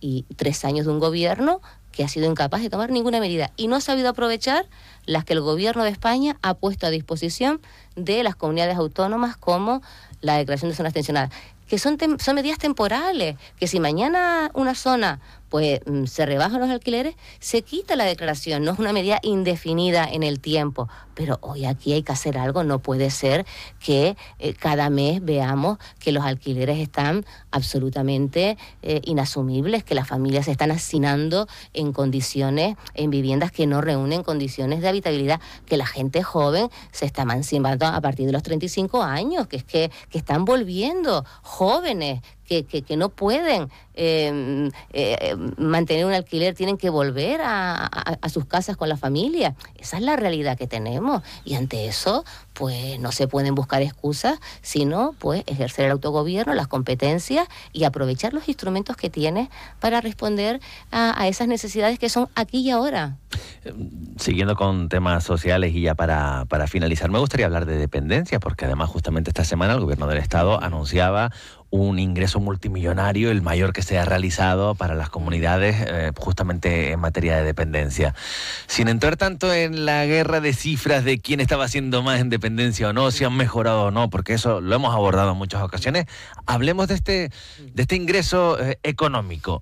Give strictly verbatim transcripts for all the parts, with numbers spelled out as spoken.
y tres años de un gobierno que ha sido incapaz de tomar ninguna medida y no ha sabido aprovechar las que el gobierno de España ha puesto a disposición de las comunidades autónomas, como la declaración de zonas tensionadas, que son, tem- son medidas temporales, que si mañana una zona pues se rebajan los alquileres, se quita la declaración, no es una medida indefinida en el tiempo, pero hoy aquí hay que hacer algo, no puede ser que eh, cada mes veamos que los alquileres están absolutamente eh, inasumibles, que las familias se están hacinando en condiciones, en viviendas que no reúnen condiciones de habitabilidad, que la gente joven se está emancipando a partir de los treinta y cinco años, que es que, que están volviendo jóvenes, Que, que, que no pueden eh, eh, mantener un alquiler, tienen que volver a, a, a sus casas con la familia. Esa es la realidad que tenemos, y ante eso pues no se pueden buscar excusas, sino pues ejercer el autogobierno, las competencias y aprovechar los instrumentos que tienes para responder a, a esas necesidades que son aquí y ahora. Siguiendo con temas sociales y ya para, para finalizar, me gustaría hablar de dependencia, porque además justamente esta semana el gobierno del Estado anunciaba un ingreso multimillonario, el mayor que se ha realizado para las comunidades eh, justamente en materia de dependencia. Sin entrar tanto en la guerra de cifras de quién estaba haciendo más en dependencia o no, si han mejorado o no, porque eso lo hemos abordado en muchas ocasiones, hablemos de este, de este ingreso eh, económico.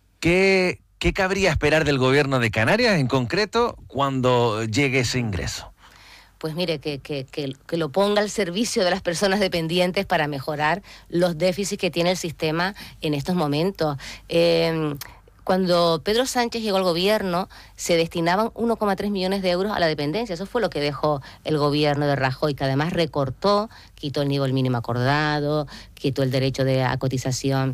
¿Qué, ¿Qué cabría esperar del gobierno de Canarias en concreto cuando llegue ese ingreso? Pues mire, que, que, que, que lo ponga al servicio de las personas dependientes para mejorar los déficits que tiene el sistema en estos momentos. Eh, cuando Pedro Sánchez llegó al gobierno, se destinaban uno coma tres millones de euros a la dependencia. Eso fue lo que dejó el gobierno de Rajoy, que además recortó, quitó el nivel mínimo acordado, quitó el derecho de a cotización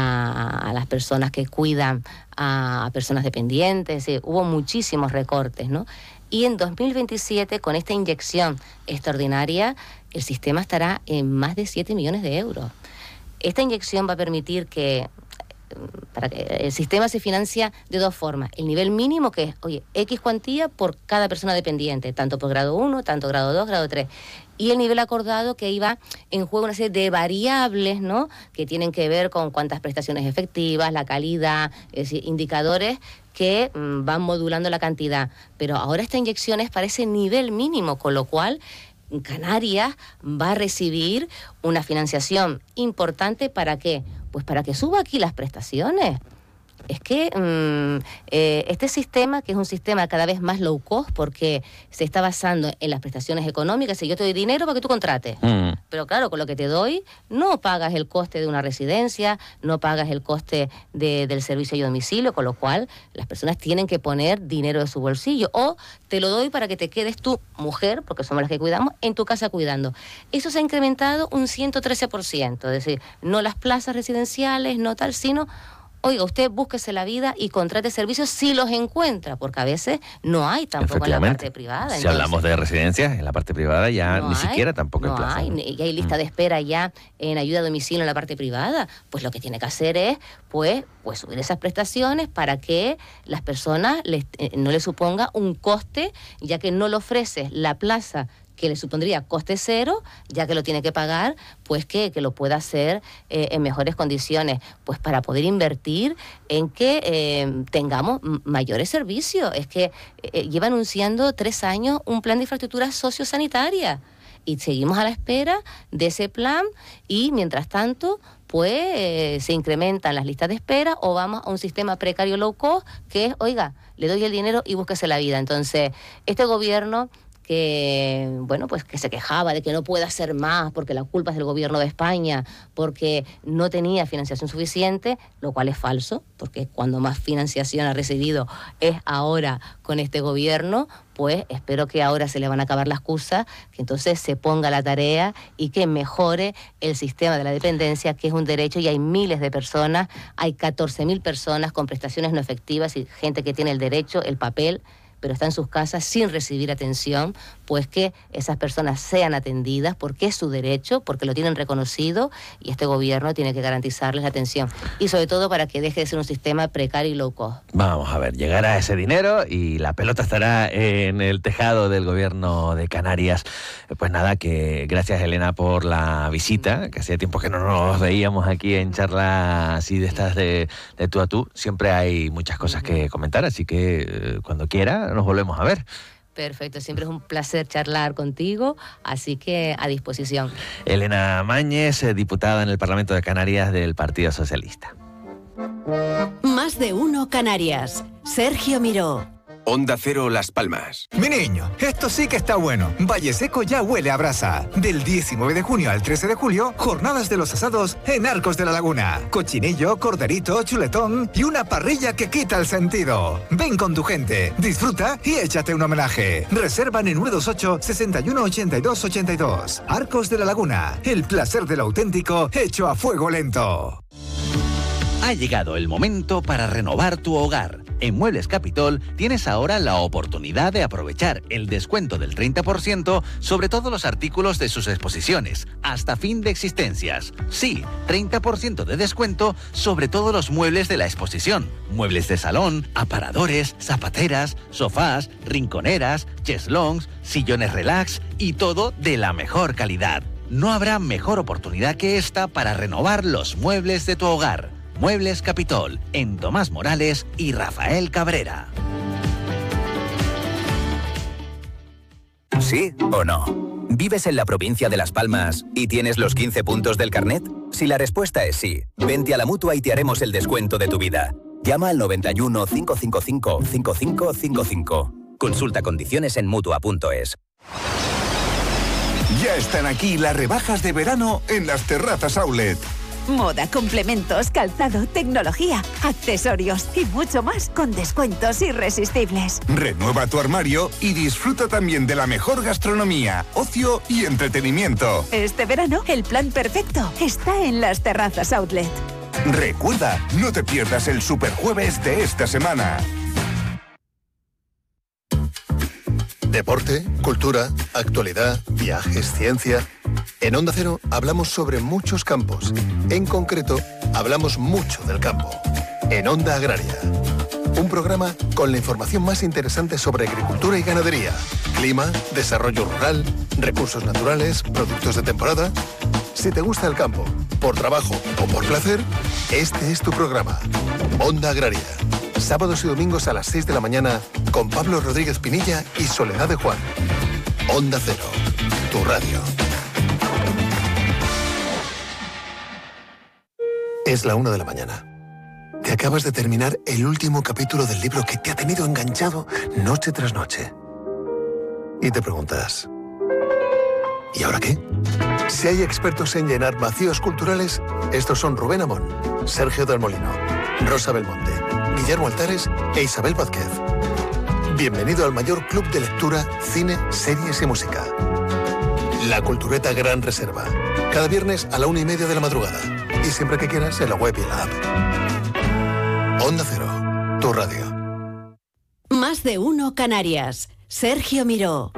a, a las personas que cuidan a, a personas dependientes. Sí, hubo muchísimos recortes, ¿no? Y en dos mil veintisiete, con esta inyección extraordinaria, el sistema estará en más de siete millones de euros. Esta inyección va a permitir que, para que el sistema se financia de dos formas. El nivel mínimo, que es, oye, X cuantía por cada persona dependiente, tanto por grado uno, tanto grado dos, grado tres. Y el nivel acordado, que iba en juego una serie de variables, ¿no?, que tienen que ver con cuántas prestaciones efectivas, la calidad, es decir, indicadores que mmm, van modulando la cantidad. Pero ahora esta inyección es para ese nivel mínimo, con lo cual Canarias va a recibir una financiación importante. ¿Para qué? Pues para que suba aquí las prestaciones. Es que mmm, eh, este sistema, que es un sistema cada vez más low cost, porque se está basando en las prestaciones económicas, y yo te doy dinero para que tú contrates. Mm. Pero claro, con lo que te doy, no pagas el coste de una residencia, no pagas el coste de, del servicio a domicilio, con lo cual las personas tienen que poner dinero de su bolsillo. O te lo doy para que te quedes tú, mujer, porque somos las que cuidamos, en tu casa cuidando. Eso se ha incrementado un ciento trece por ciento, es decir, no las plazas residenciales, no tal, sino... Oiga, usted búsquese la vida y contrate servicios si los encuentra, porque a veces no hay tampoco en la parte privada. Si Entonces, hablamos de residencias, en la parte privada ya no ni hay, siquiera tampoco no hay plaza. Hay, ¿no? Y hay lista de espera ya en ayuda a domicilio en la parte privada. Pues lo que tiene que hacer es pues, pues subir esas prestaciones para que las personas les, eh, no les suponga un coste, ya que no le ofreces la plaza que le supondría coste cero, ya que lo tiene que pagar, pues que, que lo pueda hacer eh, en mejores condiciones, pues para poder invertir en que eh, tengamos mayores servicios. Es que eh, lleva anunciando tres años un plan de infraestructura sociosanitaria y seguimos a la espera de ese plan, y mientras tanto pues eh, se incrementan las listas de espera, o vamos a un sistema precario low cost, que es, oiga, le doy el dinero y búsquese la vida. Entonces, este gobierno que, bueno, pues que se quejaba de que no puede hacer más porque la culpa es del gobierno de España, porque no tenía financiación suficiente, lo cual es falso, porque cuando más financiación ha recibido es ahora con este gobierno. Pues espero que ahora se le van a acabar las excusas, que entonces se ponga la tarea y que mejore el sistema de la dependencia, que es un derecho, y hay miles de personas, hay catorce mil personas con prestaciones no efectivas y gente que tiene el derecho, el papel, pero está en sus casas sin recibir atención, pues que esas personas sean atendidas porque es su derecho, porque lo tienen reconocido y este gobierno tiene que garantizarles la atención. Y sobre todo para que deje de ser un sistema precario y low cost. Vamos a ver, llegará ese dinero y la pelota estará en el tejado del gobierno de Canarias. Pues nada, que gracias Elena por la visita, que hacía tiempo que no nos veíamos aquí en charla así de estas de, de tú a tú. Siempre hay muchas cosas que comentar, así que eh, cuando quiera nos volvemos a ver. Perfecto, siempre es un placer charlar contigo, así que a disposición. Elena Mañez, diputada en el Parlamento de Canarias del Partido Socialista. Más de uno Canarias. Sergio Miró. Onda Cero Las Palmas. Mi niño, esto sí que está bueno. Valle Seco ya huele a brasa. Del diecinueve de junio al trece de julio, jornadas de los asados en Arcos de la Laguna. Cochinillo, corderito, chuletón y una parrilla que quita el sentido. Ven con tu gente, disfruta y échate un homenaje. Reserva en el nueve dos ocho, seis uno, ocho dos ocho dos. Arcos de la Laguna, el placer del auténtico hecho a fuego lento. Ha llegado el momento para renovar tu hogar. En Muebles Capitol tienes ahora la oportunidad de aprovechar el descuento del treinta por ciento sobre todos los artículos de sus exposiciones, hasta fin de existencias. Sí, treinta por ciento de descuento sobre todos los muebles de la exposición. Muebles de salón, aparadores, zapateras, sofás, rinconeras, cheslongs, sillones relax y todo de la mejor calidad. No habrá mejor oportunidad que esta para renovar los muebles de tu hogar. Muebles Capitol, en Tomás Morales y Rafael Cabrera. ¿Sí o no? ¿Vives en la provincia de Las Palmas y tienes los quince puntos del carnet? Si la respuesta es sí, vente a la Mutua y te haremos el descuento de tu vida. Llama al noventa y uno, cinco cinco cinco, cinco cinco cinco cinco. Consulta condiciones en Mutua punto es. Ya están aquí las rebajas de verano en las Terrazas Outlet. Moda, complementos, calzado, tecnología, accesorios y mucho más con descuentos irresistibles. Renueva tu armario y disfruta también de la mejor gastronomía, ocio y entretenimiento. Este verano, el plan perfecto está en las Terrazas Outlet. Recuerda, no te pierdas el Superjueves de esta semana. Deporte, cultura, actualidad, viajes, ciencia. En Onda Cero hablamos sobre muchos campos. En concreto, hablamos mucho del campo. En Onda Agraria. Un programa con la información más interesante sobre agricultura y ganadería, clima, desarrollo rural, recursos naturales, productos de temporada. Si te gusta el campo, por trabajo o por placer, este es tu programa. Onda Agraria. Sábados y domingos a las seis de la mañana con Pablo Rodríguez Pinilla y Soledad de Juan. Onda Cero, tu radio. Es la una de la mañana. Te acabas de terminar el último capítulo del libro que te ha tenido enganchado noche tras noche. Y te preguntas, ¿y ahora qué? Si hay expertos en llenar vacíos culturales, estos son Rubén Amón, Sergio del Molino, Rosa Belmonte, Guillermo Altares e Isabel Vázquez. Bienvenido al mayor club de lectura, cine, series y música. La Cultureta Gran Reserva. Cada viernes a la una y media de la madrugada. Y siempre que quieras en la web y la app. Onda Cero, tu radio. Más de uno Canarias. Sergio Miró.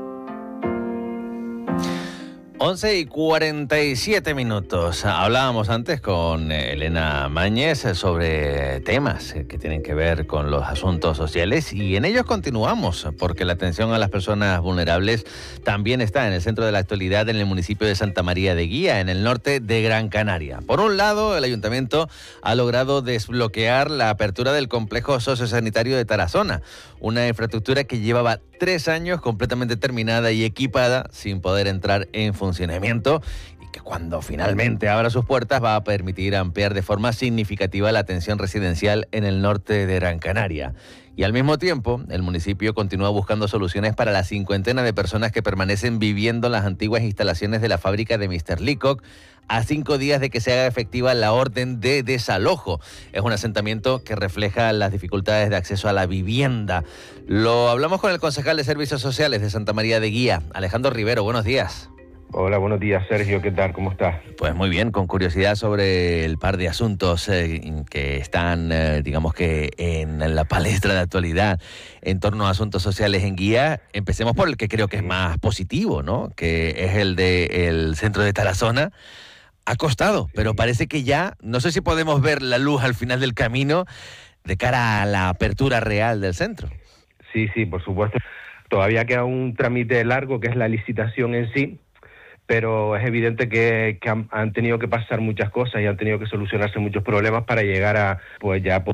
once y cuarenta y siete minutos. Hablábamos antes con Elena Mañez sobre temas que tienen que ver con los asuntos sociales y en ellos continuamos porque la atención a las personas vulnerables también está en el centro de la actualidad en el municipio de Santa María de Guía, en el norte de Gran Canaria. Por un lado, el ayuntamiento ha logrado desbloquear la apertura del complejo sociosanitario de Tarazona, una infraestructura que llevaba tres años completamente terminada y equipada sin poder entrar en funcionamiento y que cuando finalmente abra sus puertas va a permitir ampliar de forma significativa la atención residencial en el norte de Gran Canaria. Y al mismo tiempo, el municipio continúa buscando soluciones para la cincuentena de personas que permanecen viviendo en las antiguas instalaciones de la fábrica de míster Leacock a cinco días de que se haga efectiva la orden de desalojo. Es un asentamiento que refleja las dificultades de acceso a la vivienda. Lo hablamos con el concejal de Servicios Sociales de Santa María de Guía, Alejandro Rivero. Buenos días. Hola, buenos días, Sergio. ¿Qué tal? ¿Cómo estás? Pues muy bien, con curiosidad sobre el par de asuntos eh, que están, eh, digamos que en la palestra de actualidad en torno a asuntos sociales en Guía. Empecemos por el que creo que es más positivo, ¿no? Que es el del centro de Tarazona. Ha costado, pero parece que ya, no sé si podemos ver la luz al final del camino de cara a la apertura real del centro. Sí, sí, por supuesto. Todavía queda un trámite largo, que es la licitación en sí, pero es evidente que, que han, han tenido que pasar muchas cosas y han tenido que solucionarse muchos problemas para llegar a, pues ya